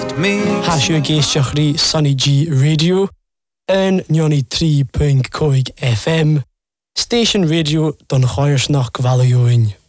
Hasio géisteach rí Sunny G Radio yn 93.5 FM Station Radio don choirs nach gvalioin.